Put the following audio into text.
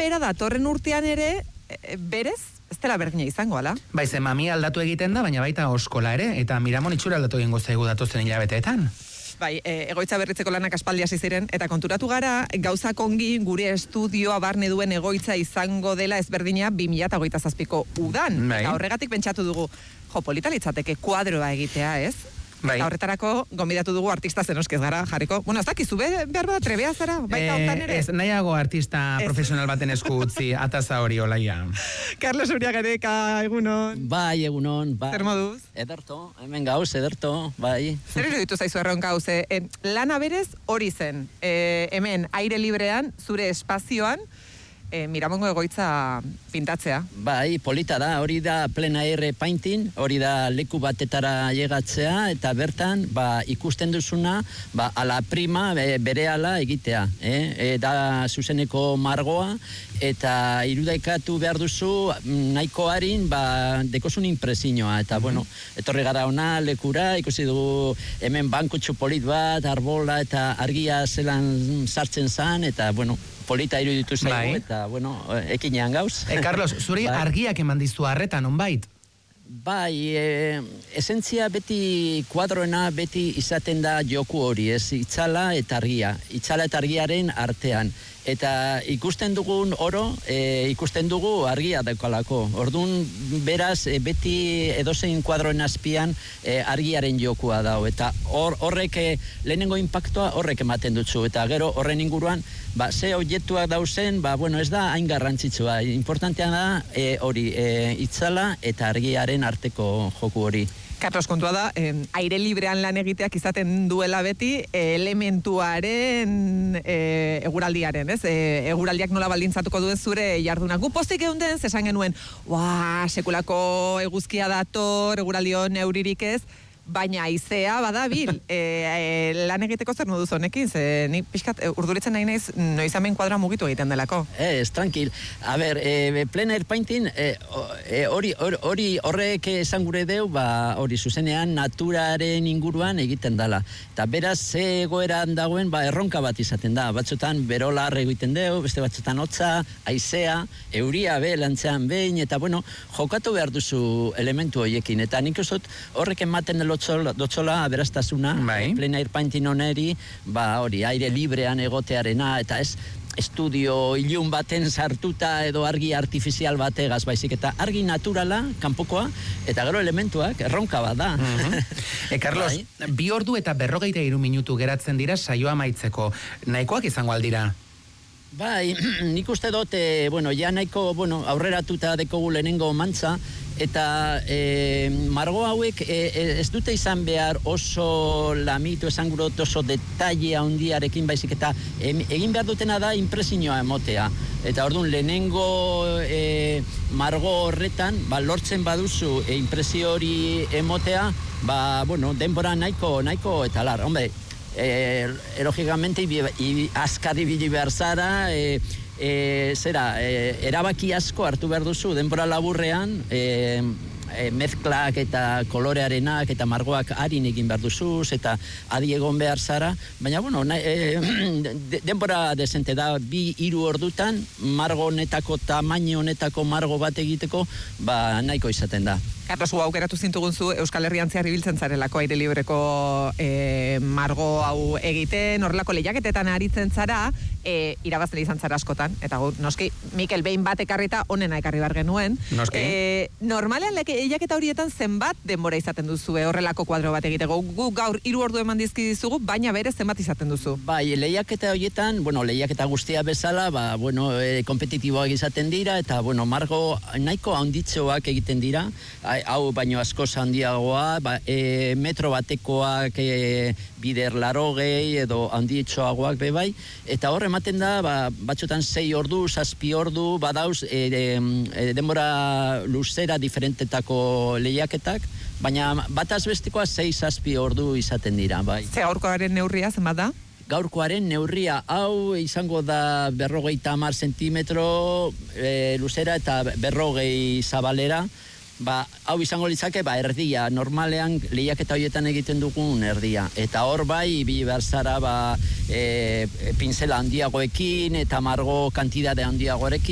bera datorren urtean ere, berez, ez dela berdina izango, ala? Bai, ze mami aldatu egiten da, baina baita oskola ere, eta Miramon itxura aldatu egingo zaigu datozen hilabeteetan. Bai, egoitza berritzeko lanak aspaldi hasi ziren, eta konturatu gara, gauzak ongi gure estudioa barne duen egoitza izango dela ezberdina 2027ko udan. Bai. Eta horregatik pentsatu dugu, polita litzateke kuadroa egitea, ez? Bai. Eta horretarako gonbidatu dugu artista zenoskez gara jarriko. Bueno, ez dakizu, behar da, trebea zara, baita hontan ere. Ez, nahiago artista profesional baten esku utzi, ataza hori olaia. Carlos Uriagareka, egunon. Bai, egunon, bai. Zer moduz? Ederto, hemen gauz, ederto, bai. Zer iruditu zaizu erronka hauze? Lana berez hori zen, hemen aire librean, zure espazioan, Miramongo egoitza pintatzea. Bai, polita da, hori da plena air painting, hori da leku batetara llegatzea, eta bertan, ikusten duzuna, ala prima berehala egitea, da zuzeneko margoa, eta irudikatu behar duzu, nahiko harin, dekozun impresioa, eta bueno, etorri gara ona lekura, ikusi dugu hemen bankutxu polit bat, arbola, eta argia zelan sartzen zan, eta bueno, polita iruditu zaigu, eta, bueno, ekinean gauz. Carlos, zuri argiak eman dizu arreta, nonbait? Bai, esentzia beti, kuadroena beti izaten da joku hori, ez itzala eta argia. Itzala eta argiaren artean. Eta ikusten dugun oro, ikusten dugu argia daukalako. Orduan, beraz, beti edozein kuadroen azpian argiaren jokua dau. Eta horrek, lehenengo impactua horrek ematen dutzu. Eta gero horren inguruan, ze objektuak dauzen, bueno, ez da hain garrantzitsua. Importantea da hori, itzala eta argiaren arteko joku hori. Carlos, kontua da, aire librean lan egiteak izaten duela beti elementuaren eguraldiaren, ez? Eguraldiak nola baldintzatuko duen zure jardunak. Gu pozik geunden, esan genuen, sekulako eguzkia dator, eguraldion euririk ez, baina haizea badabil, lan egiteko zer moduz honekin, ze ni pixkat urduritzen nahi naiz noizamen kuadra mugitu egiten delako. Tranquil. A ber, plein air painting, hori horrek esan gure deu, hori zuzenean naturaren inguruan egiten dela. Eta beraz, ze egoeran dagoen, erronka bat izaten da. Batzutan berolar egiten deu, beste batzutan hotza, haizea, euria lantzean behin, eta bueno, jokatu behar duzu elementu horiekin. Eta nik usut horrek ematen dotzola aberastasuna, plein air painting oneri, hori, aire librean egotearena, eta ez estudio ilun baten sartuta edo argi artifizial bategaz, baizik eta argi naturala, kanpokoa, eta gero elementuak, erronka bat da. Carlos, 2 ordu eta 43 minutu geratzen dira saioa amaitzeko. Nahikoak izango aldira? Bai, nik uste dut, ja nahiko, aurreratuta dekogu lehenengo mantza, eta margo hauek ez dute izan behar oso lamitu, esan gurot oso detalle handiarekin, baizik eta egin behar dutena da impresioa emotea. Eta orduan, lehenengo margo horretan, lortzen baduzu impresio hori emotea, denbora nahiko eta lar. Hombre, lógicamente azkar ibili behar zara, erabaki asko hartu behar duzu denbora laburrean, mezklak eta kolorearenak eta margoak harin egin behar duzuz eta adi egon behar zara, baina denbora desente da, 2-3 ordutan margo honetako, tamaino honetako margo bat egiteko, nahiko izaten da. Carlos, aukeratu zintugun zu Euskal Herrian zehar ibiltzen zarelako aire libreko margo hau egiten, horrelako lehiaketetan aritzen zara, irabazle izan zara askotan, eta noski, Mikel behin bat ekarrita onena ekarri bar genuen. Normalean lehiaketa horietan zenbat denbora izaten duzu horrelako kuadro bat egiteko? Gu gaur 3 ordu eman dizkizugu, baina berez zenbat izaten duzu? Bai, lehiaketa horietan, lehiaketa guztia bezala, kompetitiboak izaten dira, eta margo nahiko handitxoak egiten dira, hau baino askoz handiagoa, metro batekoak bider 80 edo handitxoagoak bebai, eta hor ematen da, batxotan 6 ordu, 7 ordu, badauz denbora luzera diferentetako lehiaketak, baina bataz bestikoa 6-7 ordu izaten dira, bai. Ze gaurkoaren neurria zenbat da? Gaurkoaren neurria hau izango da 50 zentimetro luzera eta 40 zabalera. Hau izango litzake, erdia, normalean lehiaketa horietan egiten dugun erdia. Eta hor ibili behar zara, pinzela handiagoekin eta margo kantidade handiagoarekin.